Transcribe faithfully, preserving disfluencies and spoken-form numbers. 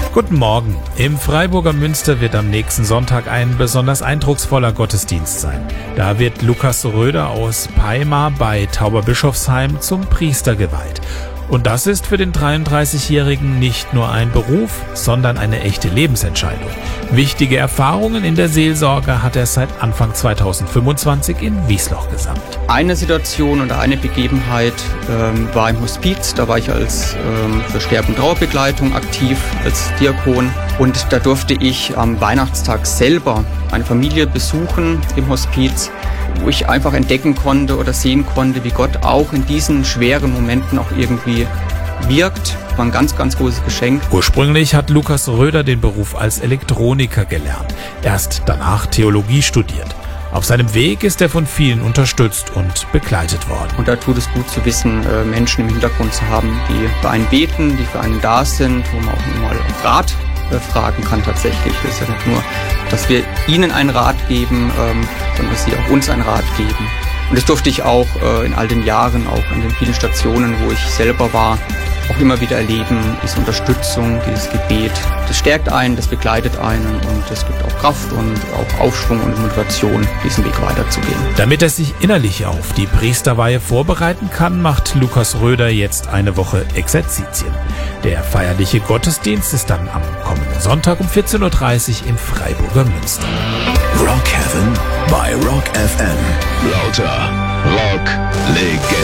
Guten Morgen. Im Freiburger Münster wird am nächsten Sonntag ein besonders eindrucksvoller Gottesdienst sein. Da wird Lukas Röder aus Peimar bei Tauberbischofsheim zum Priester geweiht. Und das ist für den dreiunddreißigjährigen nicht nur ein Beruf, sondern eine echte Lebensentscheidung. Wichtige Erfahrungen in der Seelsorge hat er seit Anfang zweitausendfünfundzwanzig in Wiesloch gesammelt. Eine Situation oder eine Begebenheit ähm, war im Hospiz. Da war ich als ähm, für Sterben- und Trauerbegleitung aktiv, als Diakon. Und da durfte ich am Weihnachtstag selber eine Familie besuchen im Hospiz, wo ich einfach entdecken konnte oder sehen konnte, wie Gott auch in diesen schweren Momenten auch irgendwie wirkt. War ein ganz, ganz großes Geschenk. Ursprünglich hat Lukas Röder den Beruf als Elektroniker gelernt, erst danach Theologie studiert. Auf seinem Weg ist er von vielen unterstützt und begleitet worden. Und da tut es gut zu wissen, Menschen im Hintergrund zu haben, die für einen beten, die für einen da sind, wo man auch mal Rat fragen kann tatsächlich. Es ist ja nicht nur, dass wir ihnen einen Rat geben, ähm, sondern dass sie auch uns einen Rat geben. Und das durfte ich auch äh, in all den Jahren, auch an den vielen Stationen, wo ich selber war, auch immer wieder erleben, diese Unterstützung, dieses Gebet. Das stärkt einen, das begleitet einen und es gibt auch Kraft und auch Aufschwung und Motivation, diesen Weg weiterzugehen. Damit er sich innerlich auf die Priesterweihe vorbereiten kann, macht Lukas Röder jetzt eine Woche Exerzitien. Der feierliche Gottesdienst ist dann am kommenden Sonntag um vierzehn Uhr dreißig im Freiburger Münster. Rock Heaven bei Rock F M. Lauter Rock Legende.